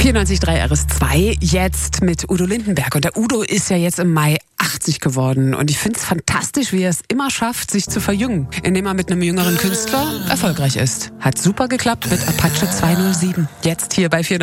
94.3 RS2, jetzt mit Udo Lindenberg. Und der Udo ist ja jetzt im Mai 80 geworden. Und ich finde es fantastisch, wie er es immer schafft, sich zu verjüngen, indem er mit einem jüngeren Künstler erfolgreich ist. Hat super geklappt mit Apache 207. Jetzt hier bei 94.